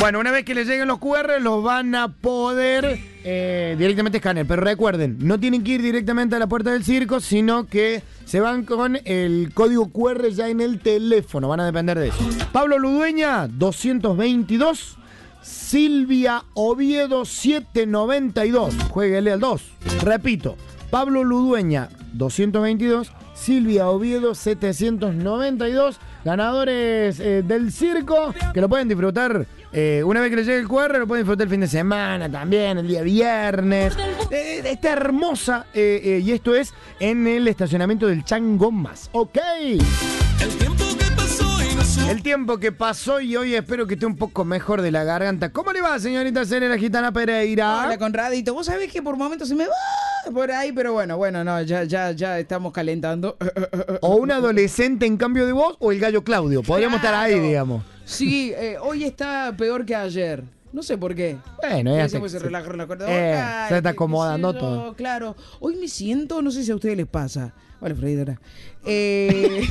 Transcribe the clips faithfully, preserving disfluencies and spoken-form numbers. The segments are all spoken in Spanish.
Bueno, una vez que les lleguen los cu erre, los van a poder eh, directamente escanear. Pero recuerden, no tienen que ir directamente a la puerta del circo, sino que se van con el código cu erre ya en el teléfono. Van a depender de eso. Pablo Ludueña, doscientos veintidós. Silvia Oviedo, setecientos noventa y dos. Jueguele al dos. Repito, Pablo Ludueña, doscientos veintidós. Silvia Oviedo, setecientos noventa y dos. Ganadores eh, del circo, que lo pueden disfrutar eh, una vez que les llegue el cu erre, lo pueden disfrutar el fin de semana también, el día viernes. Eh, está hermosa, eh, eh, y esto es en el estacionamiento del Chango Más. Ok. El tiempo que pasó y no supe. El tiempo que pasó y hoy espero que esté un poco mejor de la garganta. ¿Cómo le va, señorita Celera Gitana Pereira? Hola, Conradito. Vos sabés que por momentos se me va por ahí, pero bueno, bueno, no, ya, ya, ya estamos calentando. O un adolescente en cambio de voz o el gallo Claudio. Podríamos Claro. estar ahí, digamos. Sí, eh, hoy está peor que ayer. No sé por qué. Bueno, ya Ese se, pues se se- relaja la cuerda eh, vocal, se está qué- qué acomodando sé yo, todo. Claro. Hoy me siento, no sé si a ustedes les pasa. Vale, Freidora. Eh,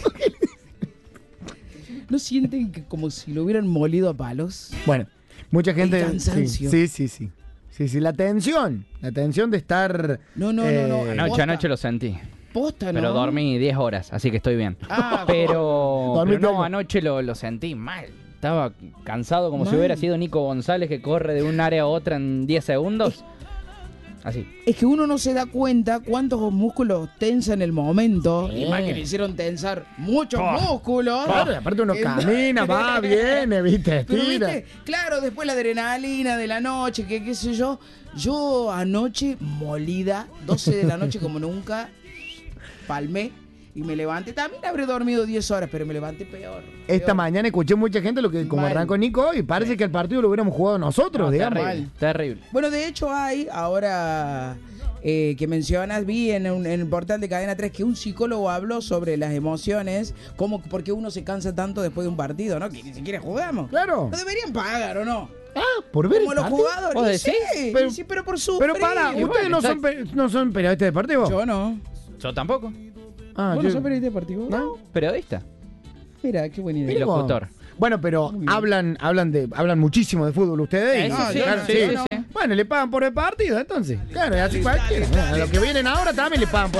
¿No sienten que como si lo hubieran molido a palos? Bueno, mucha gente. El cansancio. Sí, sí, sí, sí. Sí, sí, la tensión. La tensión de estar. No, no, no, no. eh, Posta. Anoche, anoche lo sentí. Posta, ¿no? Pero dormí diez horas, así que estoy bien. Ah, pero, Dormí pero no, poco. anoche lo, lo sentí mal. Estaba cansado como si Mal. hubiera sido Nico González que corre de un área a otra en diez segundos. Así. Es que uno no se da cuenta cuántos músculos tensa en el momento. Sí. Y más que le hicieron tensar muchos músculos. Claro, y aparte uno Eh, camina, va, viene, viste, Pero estira. viste, claro, después la adrenalina de la noche, que qué sé yo. Yo anoche molida, doce de la noche como nunca, palmé y me levanté. También habré dormido diez horas, pero me levanté peor. Esta peor. mañana escuché mucha gente lo que como Mal. arrancó Nico y parece que el partido lo hubiéramos jugado nosotros, No, digamos. terrible, terrible. Bueno, de hecho hay, ahora eh, que mencionas, vi en, un- en el portal de Cadena tres que un psicólogo habló sobre las emociones, como por qué uno se cansa tanto después de un partido, ¿no? Que ni siquiera jugamos. Claro. No deberían pagar, ¿o no? Ah, por ver Como el los partido. jugadores. ¿Vos y decís? sí, Pero- y sí, pero por su Pero para, ¿ustedes no son, pe- no son periodistas deportivos? Yo no. Yo tampoco. Ah, ¿Vos yo- no sos periodista deportivo? ¿No? Periodista. Mira, qué buena idea. Y locutor. Bueno, pero Muy bien. hablan, hablan de, hablan muchísimo de fútbol ustedes. Eso y- sí, claro, sí, sí. sí, sí. Bueno, le pagan por el partido, entonces. Claro, y así cualquiera. A los que vienen ahora también le pagan por